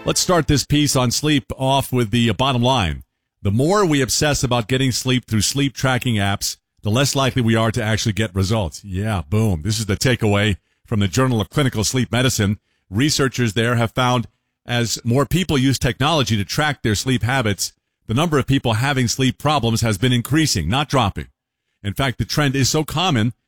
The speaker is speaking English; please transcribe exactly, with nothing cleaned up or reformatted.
Let's start this piece on sleep off with the bottom line. The more we obsess about getting sleep through sleep tracking apps, the less likely we are to actually get results. Yeah, boom. This is the takeaway from the Journal of Clinical Sleep Medicine. Researchers there have found as more people use technology to track their sleep habits, the number of people having sleep problems has been increasing, not dropping. In fact, the trend is so common